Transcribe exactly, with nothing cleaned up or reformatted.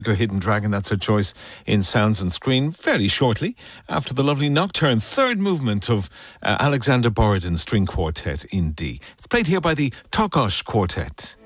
Hidden Dragon, that's her choice in Sounds and Screen, fairly shortly after the lovely Nocturne, third movement of uh, Alexander Borodin's string quartet in D. It's played here by the Tokosh Quartet.